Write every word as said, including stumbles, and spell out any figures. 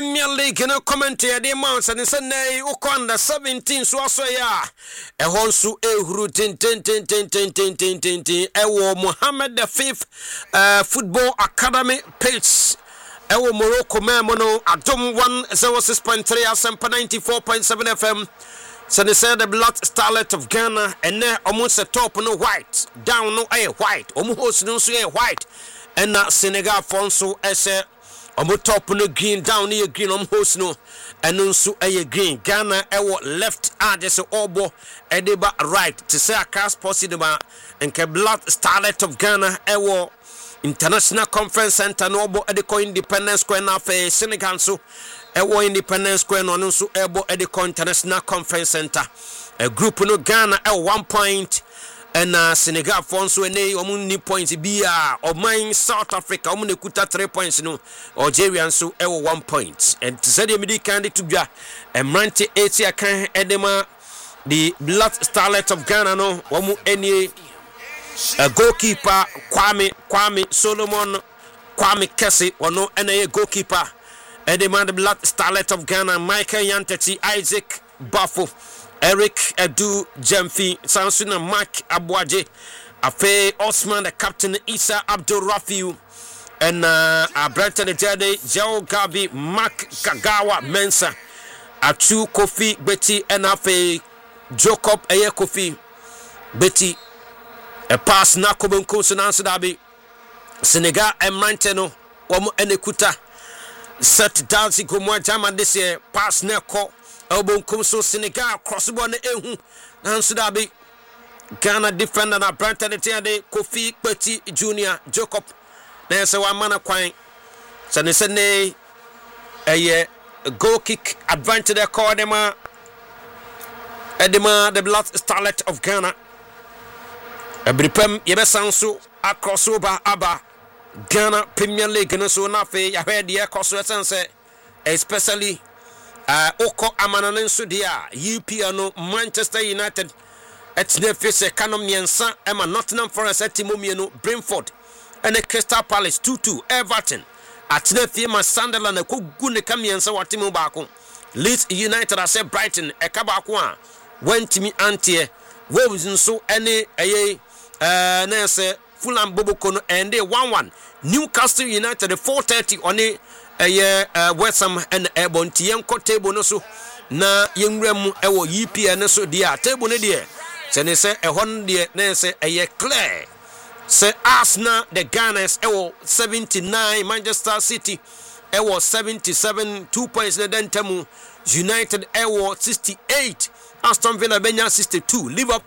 Premier League no commentary the months and say nay Ukanda seventeen so aso ya e honsu ehuru tin tin tin tin tin tin tin tin tin ewo Mohammed the fifth uh, football academy page ewo Morocco memono Adom one oh six point three Asempa ninety-four point seven F M. So they say the Black Starlet of Ghana and then almost a top no white down no a white almost no so white and that Senegal Fonso ese omo top no green down near green almost no and also a green Ghana ewo left ah just obo edeba right to say a cast possible and ke Black Starlet of Ghana ewo International Conference Center no obo edeko Independence Square na fe Senegal so ewo Independence Square no nso ebo edeko International Conference Center a group no Ghana e one point and uh, Senegal fonso ene omu ni points bia o mine South Africa omu ne kuta three points no Algeria nso e one point and to say the midi candidate to bia emrante eighty akan edema the Black Starlet of Ghana no omu ene a goalkeeper Kwame Kwame Solomon Kwame Kesse ono ene goalkeeper edema the Black Starlet of Ghana Michael Yanteti Isaac Bafo Eric Edu Jemfi Sansuna Mark Abwaje Afe Osman the captain Isa Abdul Rafiu and uh Brenton Jade Joe Gabi Mark Kagawa Mensa Atu Kofi Betty and Afe Jacob Eye Kofi Betty a pass na Kobonko Sunanso Dabi Senegal Emranteno Omo Enekuta set dance Gomwa Jama this year pass neko Obonkum so Senegal crossbar na ehu nanso da be Ghana defender na Brandon Etiade Kofi Betty Junior Jacob na se wa mana kwan se ne se ne eye goal kick advantage the call them edema the Black Starlet of Ghana ebripem yebesan so across over aba Ghana Premier League no so na fe ya hwe de cross sense especially Uh, Oko Amananen Sudia, U P no Manchester United, Etne Fise Canom Yensa, Emma Nottingham Forest, Etimomiano, Brentford, and the Crystal Palace two two, Everton, Atne Fima Sunderland, Kugune Kamiansa, Watimo Bako, Leeds United, I said Brighton, Ekabakwa, went to me Antie, Wolves and so any a uh, Nese, Fulham Bobokono, and they one one, Newcastle United, four thirty on a Eye uh, West Ham and Airborne Tienko table no so na yenwram ewo U P N so dia table ne dia se ne se ehon dia na se eye clear se Arsenal the Gunners ewo seventy-nine Manchester City ewo seventy-seven two points na dentamu United ewo sixty-eight Aston Villa benya sixty-two Liverpool